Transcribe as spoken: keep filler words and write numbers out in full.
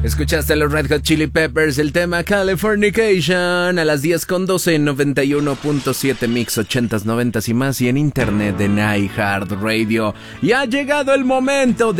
Escuchaste a los Red Hot Chili Peppers, el tema Californication, a las diez con doce en noventa y uno punto siete Mix ochentas, noventas y más, y en internet en iHeartRadio. Y ha llegado el momento de